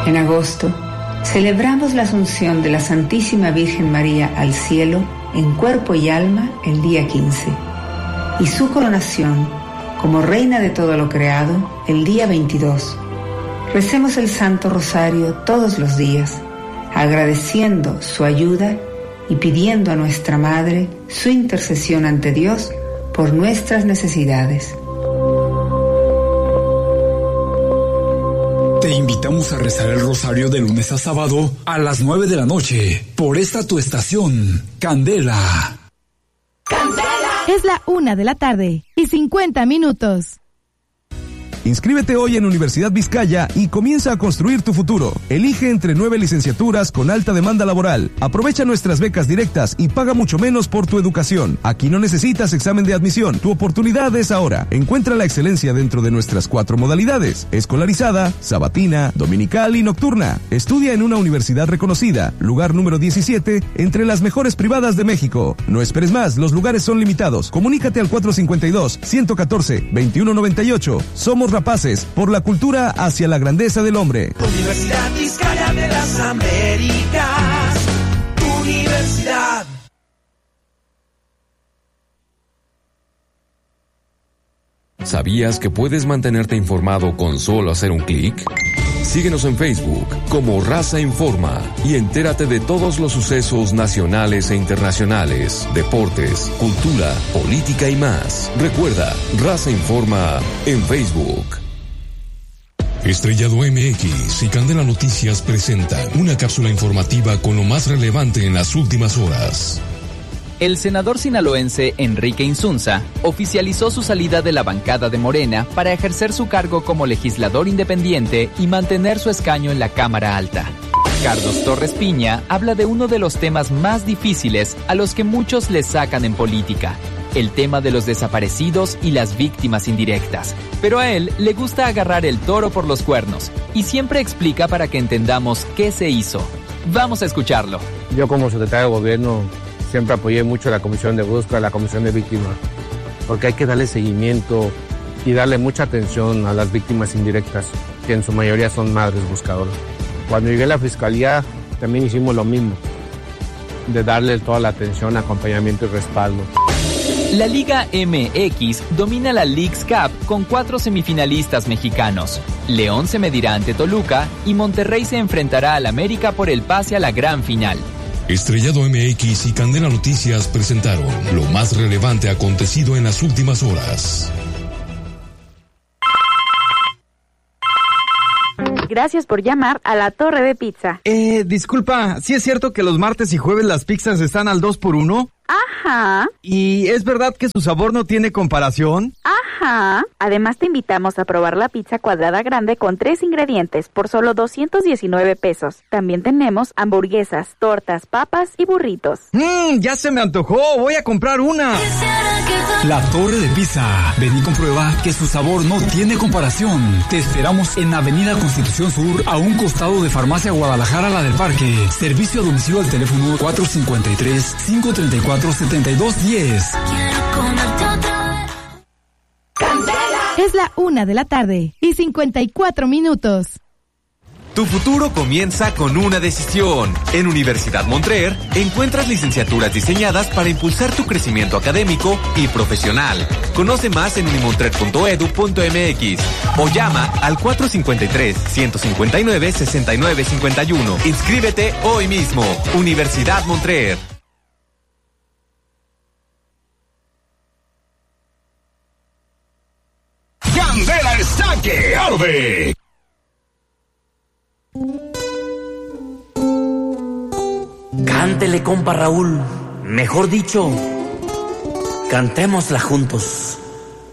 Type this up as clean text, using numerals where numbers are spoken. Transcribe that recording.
En agosto, celebramos la Asunción de la Santísima Virgen María al cielo en cuerpo y alma el día 15 y su coronación como Reina de todo lo creado el día 22. Recemos el Santo Rosario todos los días, agradeciendo su ayuda y pidiendo a nuestra Madre su intercesión ante Dios por nuestras necesidades. Te invitamos a rezar el rosario de lunes a sábado a las 9 de la noche por esta tu estación, Candela. ¡Candela! Es la 1:50 p.m. Inscríbete hoy en Universidad Vizcaya y comienza a construir tu futuro. Elige entre 9 licenciaturas con alta demanda laboral. Aprovecha nuestras becas directas y paga mucho menos por tu educación. Aquí no necesitas examen de admisión. Tu oportunidad es ahora. Encuentra la excelencia dentro de nuestras 4 modalidades: escolarizada, sabatina, dominical y nocturna. Estudia en una universidad reconocida, lugar número 17 entre las mejores privadas de México. No esperes más, los lugares son limitados. Comunícate al 452-114-2198. Somos rapaces por la cultura hacia la grandeza del hombre. Universidad Vizcaya de las Américas. Universidad. ¿Sabías que puedes mantenerte informado con solo hacer un clic? Síguenos en Facebook como Raza Informa y entérate de todos los sucesos nacionales e internacionales, deportes, cultura, política y más. Recuerda, Raza Informa en Facebook. Estrellado MX y Candela Noticias presentan una cápsula informativa con lo más relevante en las últimas horas. El senador sinaloense Enrique Insunza oficializó su salida de la bancada de Morena para ejercer su cargo como legislador independiente y mantener su escaño en la Cámara Alta. Carlos Torres Piña habla de uno de los temas más difíciles a los que muchos le sacan en política: el tema de los desaparecidos y las víctimas indirectas. Pero a él le gusta agarrar el toro por los cuernos y siempre explica para que entendamos qué se hizo. Vamos a escucharlo. Yo como secretario de gobierno siempre apoyé mucho la Comisión de Búsqueda, la Comisión de Víctimas, porque hay que darle seguimiento y darle mucha atención a las víctimas indirectas, que en su mayoría son madres buscadoras. Cuando llegué a la Fiscalía también hicimos lo mismo, de darle toda la atención, acompañamiento y respaldo. La Liga MX domina la Leagues Cup con 4 semifinalistas mexicanos. León se medirá ante Toluca y Monterrey se enfrentará al América por el pase a la gran final. Estrellado MX y Candela Noticias presentaron lo más relevante acontecido en las últimas horas. Gracias por llamar a La Torre de Pizza. Disculpa, ¿sí es cierto que los martes y jueves las pizzas están al 2x1? Ajá. ¿Y es verdad que su sabor no tiene comparación? Ajá. Además te invitamos a probar la pizza cuadrada grande con 3 ingredientes por solo 219 pesos. También tenemos hamburguesas, tortas, papas y burritos. Ya se me antojó, voy a comprar una. La Torre de Pizza. Ven y comprueba que su sabor no tiene comparación. Te esperamos en Avenida Constitución Sur, a un costado de Farmacia Guadalajara, la del Parque. Servicio a domicilio al teléfono 453-534-7210. Es la 1:54 p.m. Tu futuro comienza con una decisión. En Universidad Montrer encuentras licenciaturas diseñadas para impulsar tu crecimiento académico y profesional. Conoce más en unimontrer.edu.mx o llama al 453-159-6951. Inscríbete hoy mismo. Universidad Montrer. Candela está que arde. Cántele, compa Raúl. Mejor dicho, cantémosla juntos.